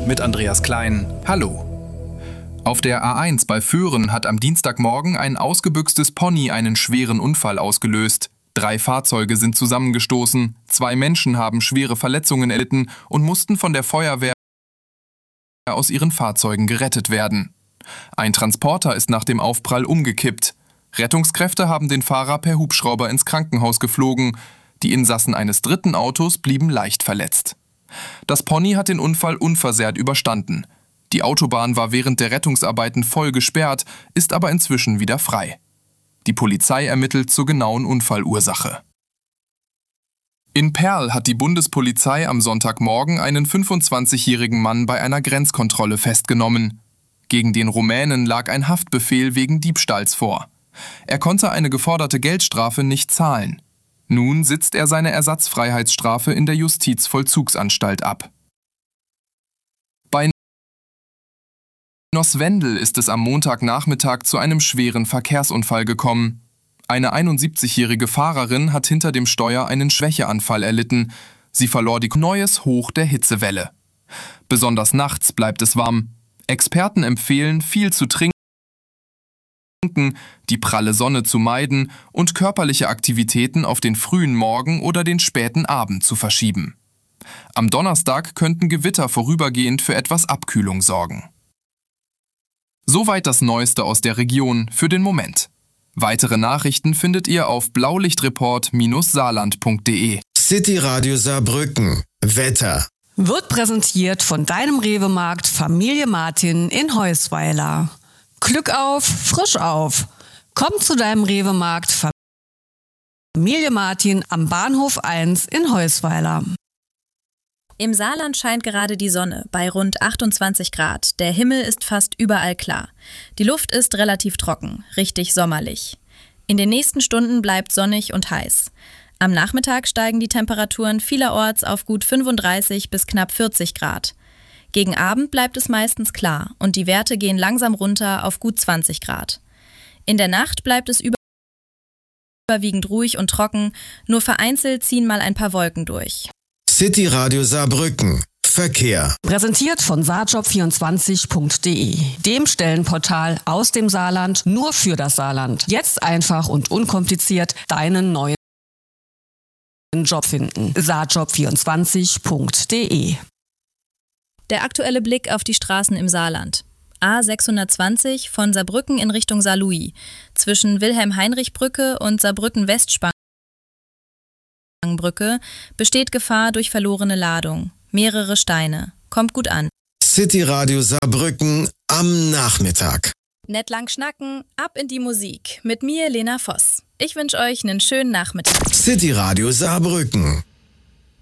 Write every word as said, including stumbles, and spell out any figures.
mit Andreas Klein. Hallo. Auf der A eins bei Föhren hat am Dienstagmorgen ein ausgebüxtes Pony einen schweren Unfall ausgelöst. Drei Fahrzeuge sind zusammengestoßen, zwei Menschen haben schwere Verletzungen erlitten und mussten von der Feuerwehr aus ihren Fahrzeugen gerettet werden. Ein Transporter ist nach dem Aufprall umgekippt. Rettungskräfte haben den Fahrer per Hubschrauber ins Krankenhaus geflogen. Die Insassen eines dritten Autos blieben leicht verletzt. Das Pony hat den Unfall unversehrt überstanden. Die Autobahn war während der Rettungsarbeiten voll gesperrt, ist aber inzwischen wieder frei. Die Polizei ermittelt zur genauen Unfallursache. In Perl hat die Bundespolizei am Sonntagmorgen einen fünfundzwanzigjährigen Mann bei einer Grenzkontrolle festgenommen. Gegen den Rumänen lag ein Haftbefehl wegen Diebstahls vor. Er konnte eine geforderte Geldstrafe nicht zahlen. Nun sitzt er seine Ersatzfreiheitsstrafe in der Justizvollzugsanstalt ab. Bei Noswendel ist es am Montagnachmittag zu einem schweren Verkehrsunfall gekommen. Eine einundsiebzigjährige Fahrerin hat hinter dem Steuer einen Schwächeanfall erlitten. Sie verlor die neues Hoch der Hitzewelle. Besonders nachts bleibt es warm. Experten empfehlen, viel zu trinken, die pralle Sonne zu meiden und körperliche Aktivitäten auf den frühen Morgen oder den späten Abend zu verschieben. Am Donnerstag könnten Gewitter vorübergehend für etwas Abkühlung sorgen. Soweit das Neueste aus der Region für den Moment. Weitere Nachrichten findet ihr auf blaulichtreport Bindestrich saarland Punkt de. City Radio Saarbrücken. Wetter. Wird präsentiert von deinem Rewe-Markt Familie Martin in Heusweiler. Glück auf, frisch auf. Komm zu deinem Rewe-Markt Familie Martin am Bahnhof eins in Heusweiler. Im Saarland scheint gerade die Sonne bei rund achtundzwanzig Grad. Der Himmel ist fast überall klar. Die Luft ist relativ trocken, richtig sommerlich. In den nächsten Stunden bleibt sonnig und heiß. Am Nachmittag steigen die Temperaturen vielerorts auf gut fünfunddreißig bis knapp vierzig Grad. Gegen Abend bleibt es meistens klar und die Werte gehen langsam runter auf gut zwanzig Grad. In der Nacht bleibt es überwiegend ruhig und trocken, nur vereinzelt ziehen mal ein paar Wolken durch. City Radio Saarbrücken. Verkehr. Präsentiert von saarjob vierundzwanzig Punkt de, dem Stellenportal aus dem Saarland nur für das Saarland. Jetzt einfach und unkompliziert deinen neuen Job finden. saarjob vierundzwanzig Punkt de. Der aktuelle Blick auf die Straßen im Saarland. A sechshundertzwanzig von Saarbrücken in Richtung Saarlouis, zwischen Wilhelm-Heinrich-Brücke und Saarbrücken-Westspangenbrücke besteht Gefahr durch verlorene Ladung. Mehrere Steine. Kommt gut an. City Radio Saarbrücken am Nachmittag. Nett lang schnacken, ab in die Musik. Mit mir, Lena Voss. Ich wünsche euch einen schönen Nachmittag. City Radio Saarbrücken.